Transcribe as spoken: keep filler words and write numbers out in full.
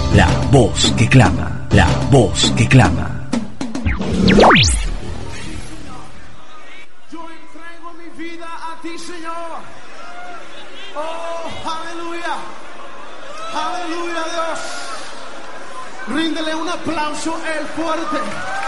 La voz que clama, la voz que clama. Yo entrego mi vida a ti, Señor. Oh, aleluya. Aleluya, Dios. Ríndele un aplauso el fuerte.